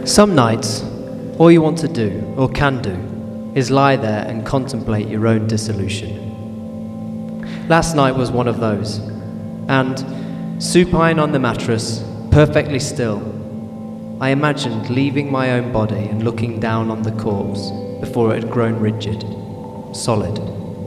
Some nights, all you want to do, or can do, is lie there and contemplate your own dissolution. Last night was one of those, and, supine on the mattress, perfectly still, I imagined leaving my own body and looking down on the corpse before it had grown rigid, solid.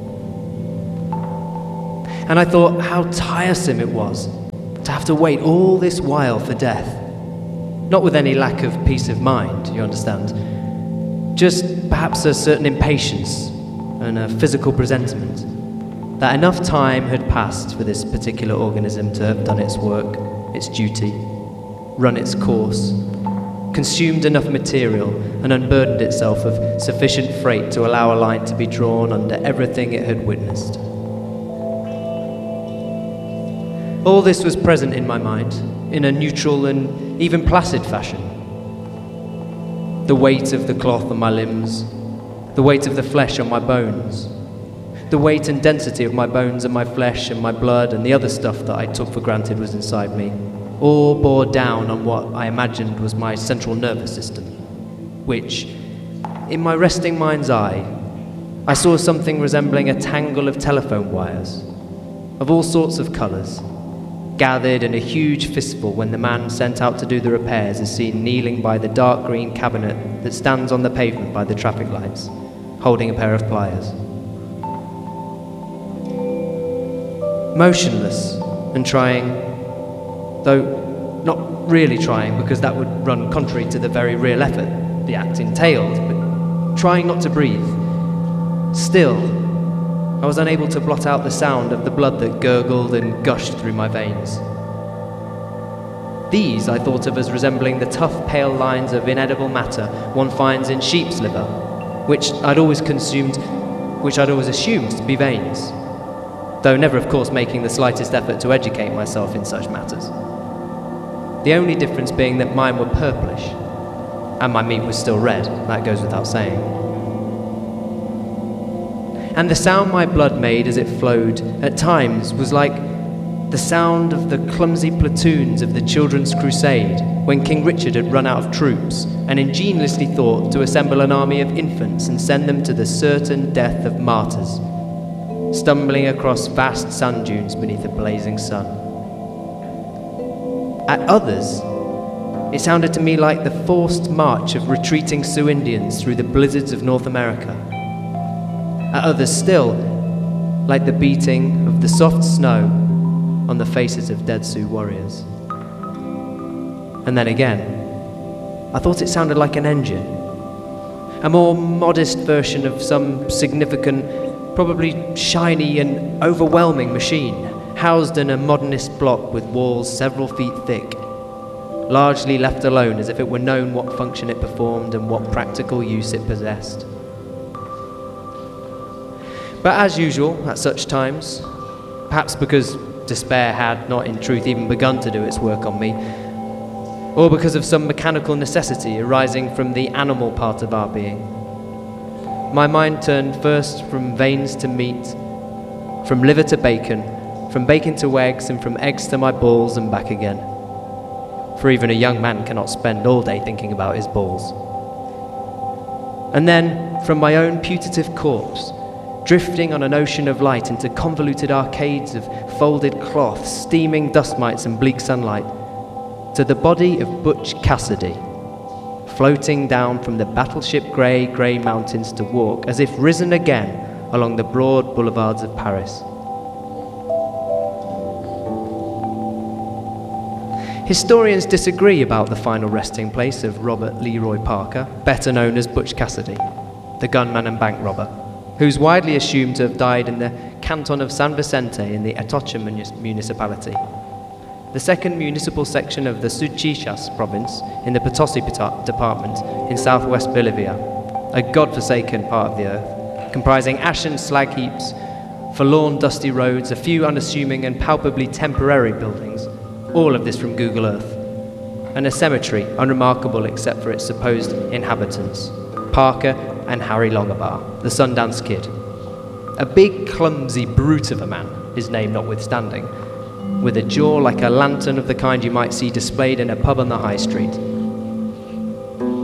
And I thought how tiresome it was to have to wait all this while for death. Not with any lack of peace of mind, you understand. Just perhaps a certain impatience and a physical presentiment that enough time had passed for this particular organism to have done its work, its duty, run its course, consumed enough material and unburdened itself of sufficient freight to allow a line to be drawn under everything it had witnessed. All this was present in my mind, in a neutral and even placid fashion. The weight of the cloth on my limbs, the weight of the flesh on my bones, the weight and density of my bones and my flesh and my blood and the other stuff that I took for granted was inside me, all bore down on what I imagined was my central nervous system, which, in my resting mind's eye, I saw something resembling a tangle of telephone wires, of all sorts of colours, gathered in a huge fistful when the man sent out to do the repairs is seen kneeling by the dark green cabinet that stands on the pavement by the traffic lights, holding a pair of pliers. Motionless and trying, though not really trying because that would run contrary to the very real effort the act entailed, but trying not to breathe. Still, I was unable to blot out the sound of the blood that gurgled and gushed through my veins. These I thought of as resembling the tough, pale lines of inedible matter one finds in sheep's liver, which I'd always assumed to be veins, though never, of course, making the slightest effort to educate myself in such matters. The only difference being that mine were purplish, and my meat was still red, that goes without saying. And the sound my blood made as it flowed, at times, was like the sound of the clumsy platoons of the Children's Crusade when King Richard had run out of troops and ingeniously thought to assemble an army of infants and send them to the certain death of martyrs, stumbling across vast sand dunes beneath a blazing sun. At others, it sounded to me like the forced march of retreating Sioux Indians through the blizzards of North America. At others still, like the beating of the soft snow on the faces of dead Sioux warriors. And then again, I thought it sounded like an engine, a more modest version of some significant, probably shiny and overwhelming machine, housed in a modernist block with walls several feet thick, largely left alone as if it were known what function it performed and what practical use it possessed. But as usual, at such times, perhaps because despair had not in truth even begun to do its work on me, or because of some mechanical necessity arising from the animal part of our being, my mind turned first from veins to meat, from liver to bacon, from bacon to eggs, and from eggs to my balls and back again. For even a young man cannot spend all day thinking about his balls. And then, from my own putative corpse, drifting on an ocean of light into convoluted arcades of folded cloth, steaming dust mites and bleak sunlight, to the body of Butch Cassidy, floating down from the battleship grey mountains to walk, as if risen again, along the broad boulevards of Paris. Historians disagree about the final resting place of Robert Leroy Parker, better known as Butch Cassidy, the gunman and bank robber, who's widely assumed to have died in the canton of San Vicente in the Atocha municipality, the second municipal section of the Suchichas province in the Potosi department in southwest Bolivia, a godforsaken part of the earth, comprising ashen slag heaps, forlorn dusty roads, a few unassuming and palpably temporary buildings, all of this from Google Earth, and a cemetery unremarkable except for its supposed inhabitants, Parker and Harry Longabar, the Sundance Kid. A big, clumsy brute of a man, his name notwithstanding, with a jaw like a lantern of the kind you might see displayed in a pub on the high street.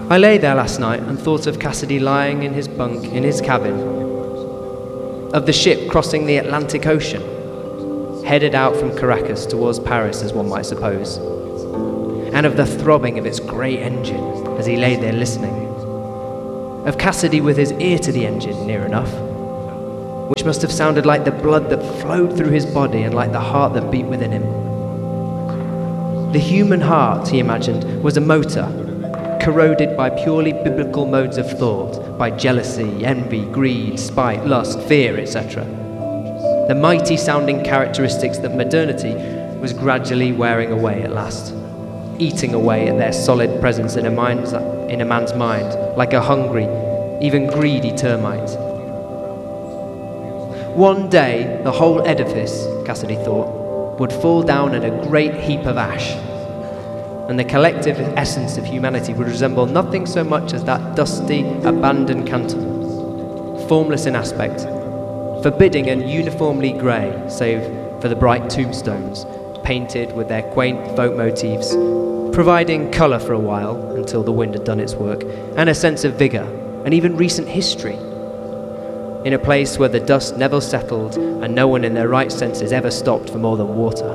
I lay there last night and thought of Cassidy lying in his bunk in his cabin, of the ship crossing the Atlantic Ocean, headed out from Caracas towards Paris, as one might suppose, and of the throbbing of its great engine as he lay there listening, of Cassidy with his ear to the engine near enough, which must have sounded like the blood that flowed through his body and like the heart that beat within him. The human heart, he imagined, was a motor, corroded by purely biblical modes of thought, by jealousy, envy, greed, spite, lust, fear, etc. The mighty sounding characteristics that modernity was gradually wearing away at last, eating away at their solid presence in a man's mind, like a hungry, even greedy termite. One day, the whole edifice, Cassidy thought, would fall down in a great heap of ash, and the collective essence of humanity would resemble nothing so much as that dusty, abandoned canton, formless in aspect, forbidding and uniformly grey, save for the bright tombstones, painted with their quaint folk motifs, providing colour for a while, until the wind had done its work, and a sense of vigour, and even recent history, in a place where the dust never settled and no one in their right senses ever stopped for more than water.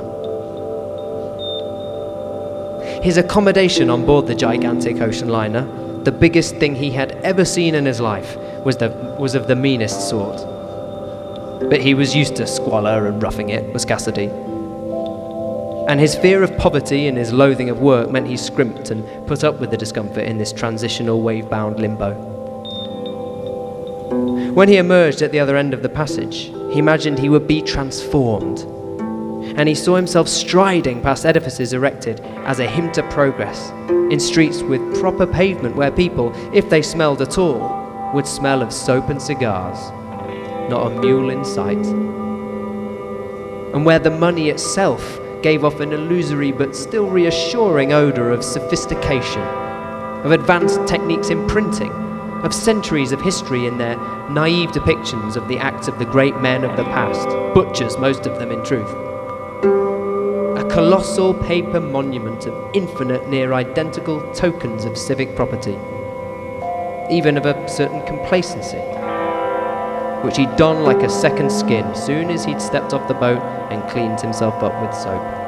His accommodation on board the gigantic ocean liner, the biggest thing he had ever seen in his life, was of the meanest sort. But he was used to squalor and roughing it, was Cassidy. And his fear of poverty and his loathing of work meant he scrimped and put up with the discomfort in this transitional wave-bound limbo. When he emerged at the other end of the passage, he imagined he would be transformed, and he saw himself striding past edifices erected as a hymn to progress, in streets with proper pavement where people, if they smelled at all, would smell of soap and cigars, not a mule in sight, and where the money itself gave off an illusory but still reassuring odour of sophistication, of advanced techniques in printing, of centuries of history in their naive depictions of the acts of the great men of the past, butchers, most of them in truth. A colossal paper monument of infinite, near identical tokens of civic property, even of a certain complacency, which he'd don like a second skin soon as he'd stepped off the boat and cleaned himself up with soap.